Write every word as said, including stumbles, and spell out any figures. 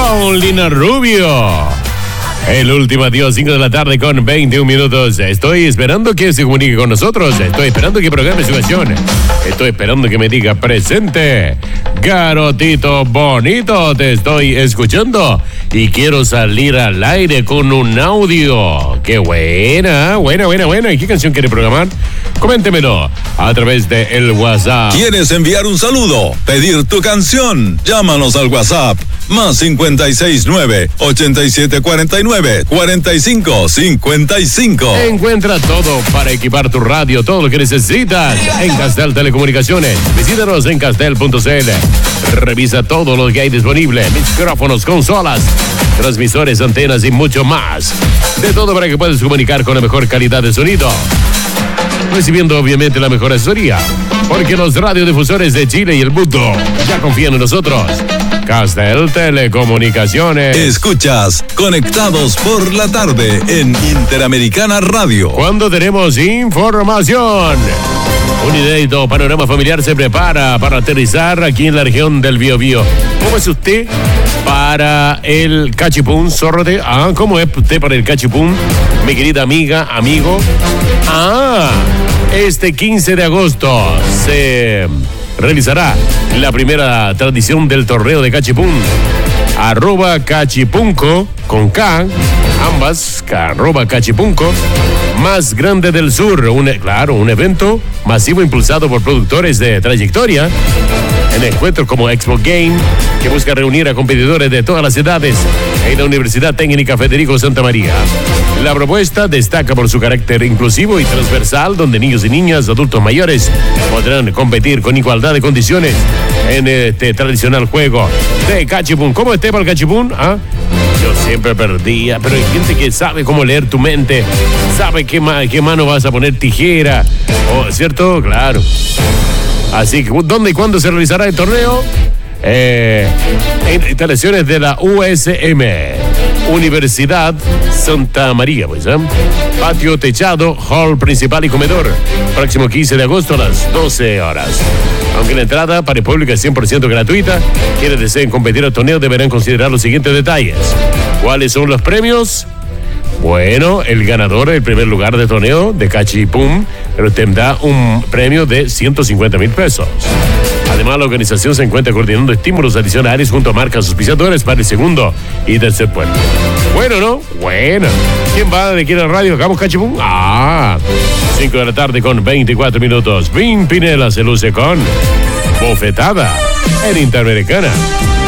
Paulina Rubio. El último adiós, cinco de la tarde con veintiún minutos. Estoy esperando que se comunique con nosotros. Estoy esperando que programe su canción. Estoy esperando que me diga presente. Garotito bonito, te estoy escuchando y quiero salir al aire con un audio. Qué buena, buena, buena, buena. ¿Y qué canción quiere programar? Coméntemelo a través de el WhatsApp. ¿Quieres enviar un saludo? ¿Pedir tu canción? Llámanos al WhatsApp. Más cincuenta y seis nueve, ochenta y siete cuarenta y nueve, cuarenta y cinco cincuenta y cinco. Encuentra todo para equipar tu radio, todo lo que necesitas en Castel Telecomunicaciones. Visítanos en castel punto c l. Revisa todo lo que hay disponible: micrófonos, consolas, transmisores, antenas y mucho más. De todo para que puedas comunicar con la mejor calidad de sonido, recibiendo obviamente la mejor asesoría, porque los radiodifusores de Chile y el mundo ya confían en nosotros. Castel Telecomunicaciones. Escuchas Conectados por la Tarde en Interamericana Radio. Cuando tenemos información, un inédito panorama familiar se prepara para aterrizar aquí en la región del Biobío. ¿Cómo es usted para el cachipún, zorrote? Ah, ¿cómo es usted para el cachipún, mi querida amiga, amigo? Ah, este quince de agosto se realizará la primera tradición del torneo de cachipún. Arroba cachipunco, con K, ambas, arroba cachipunco, más grande del sur. Un, claro, un evento masivo impulsado por productores de trayectoria en encuentros como Expo Game, que busca reunir a competidores de todas las edades en la Universidad Técnica Federico Santa María. La propuesta destaca por su carácter inclusivo y transversal, donde niños y niñas, adultos mayores, podrán competir con igualdad de condiciones en este tradicional juego de cachipún. ¿Cómo esté para el cachipún? ¿Ah? Yo siempre perdía, pero hay gente que sabe cómo leer tu mente, sabe qué, ma- qué mano vas a poner tijera, oh, ¿cierto? Claro. Así que, ¿dónde y cuándo se realizará el torneo? Eh, en instalaciones de la U S M, Universidad Santa María, pues, ¿eh? Patio techado, hall principal y comedor. Próximo quince de agosto a las doce horas. Aunque la entrada para el público es cien por ciento gratuita, quienes deseen competir al torneo deberán considerar los siguientes detalles. ¿Cuáles son los premios? Bueno, el ganador, el primer lugar de torneo de cachipún, tendrá un premio de ciento cincuenta mil pesos. Además, la organización se encuentra coordinando estímulos adicionales junto a marcas auspiciadoras para el segundo y tercer puesto. Bueno, ¿no? Bueno. ¿Quién va de aquí a la radio? ¿Hagamos cachipún? Ah, cinco de la tarde con veinticuatro minutos. Vin Pinela se luce con Bofetada en Interamericana.